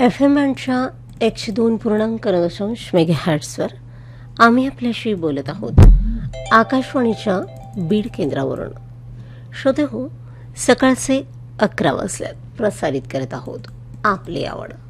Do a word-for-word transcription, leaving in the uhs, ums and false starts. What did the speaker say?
F M बँडच्या एकशे दोन पूर्णांक दशांश मेगा हॅर्ट्सवर आम्ही आपल्याशी बोलत आहोत आकाशवाणीच्या बीड केंद्रावरून. श्रोते हो, सकाळचे अकरा वाजल्यात प्रसारित करत आहोत आपली आवड.